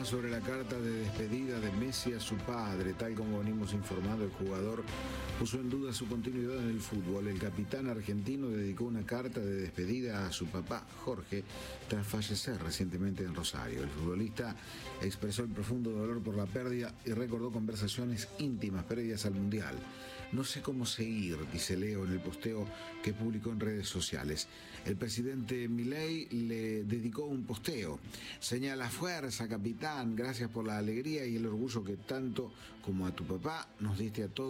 más sobre la carta de despedida de Messi a su padre. Tal como venimos informando, el jugador puso en duda su continuidad en el fútbol. El capitán argentino dedicó una carta de despedida a su papá, Jorge, tras fallecer recientemente en Rosario. El futbolista expresó el profundo dolor por la pérdida y recordó conversaciones íntimas previas al Mundial. No sé cómo seguir, dice Leo en el posteo que publicó en redes sociales. El presidente Milei le dedicó un posteo. Señala: fuerza, capitán, gracias por la alegría y el orgullo que tanto como a tu papá nos diste a todos.